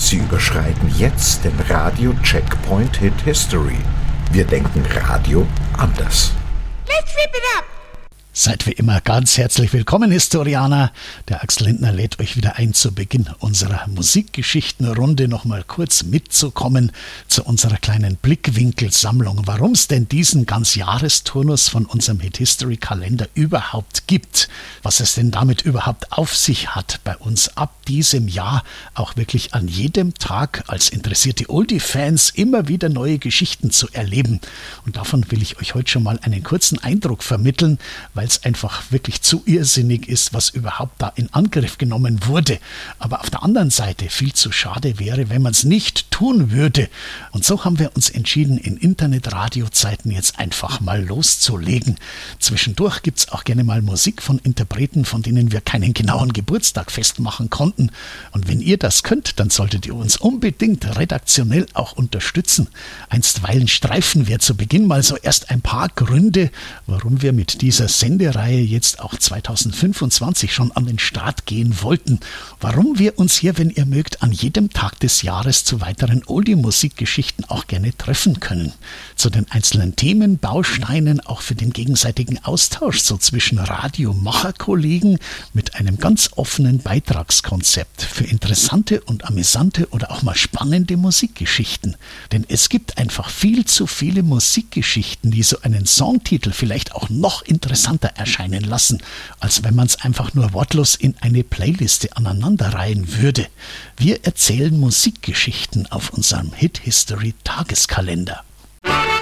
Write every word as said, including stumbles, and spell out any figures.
Sie überschreiten jetzt den Radio-Checkpoint Hit History. Wir denken Radio anders. Let's rip it up! Seid wie immer ganz herzlich willkommen, Historianer. Der Axel Lindner lädt euch wieder ein, zu Beginn unserer Musikgeschichtenrunde noch mal kurz mitzukommen zu unserer kleinen Blickwinkelsammlung, warum es denn diesen Ganzjahresturnus von unserem Hit History Kalender überhaupt gibt, was es denn damit überhaupt auf sich hat, bei uns ab diesem Jahr auch wirklich an jedem Tag als interessierte Oldie-Fans immer wieder neue Geschichten zu erleben. Und davon will ich euch heute schon mal einen kurzen Eindruck vermitteln, weil es einfach wirklich zu irrsinnig ist, was überhaupt da in Angriff genommen wurde. Aber auf der anderen Seite viel zu schade wäre, wenn man es nicht tun würde. Und so haben wir uns entschieden, in Internet-Radio-Zeiten jetzt einfach mal loszulegen. Zwischendurch gibt es auch gerne mal Musik von Interpreten, von denen wir keinen genauen Geburtstag festmachen konnten. Und wenn ihr das könnt, dann solltet ihr uns unbedingt redaktionell auch unterstützen. Einstweilen streifen wir zu Beginn mal so erst ein paar Gründe, warum wir mit dieser Sendereihe jetzt auch zweitausendfünfundzwanzig schon an den Start gehen wollten. Warum wir uns hier, wenn ihr mögt, an jedem Tag des Jahres zu weiteren Oldie-Musikgeschichten auch gerne treffen können. Zu den einzelnen Themen, Bausteinen, auch für den gegenseitigen Austausch so zwischen Radiomacherkollegen mit einem ganz offenen Beitragskonzept für interessante und amüsante oder auch mal spannende Musikgeschichten. Denn es gibt einfach viel zu viele Musikgeschichten, die so einen Songtitel vielleicht auch noch interessanter erscheinen lassen, als wenn man es einfach nur wortlos in eine Playliste aneinanderreihen würde. Wir erzählen Musikgeschichten auf unserem Hit History Tageskalender.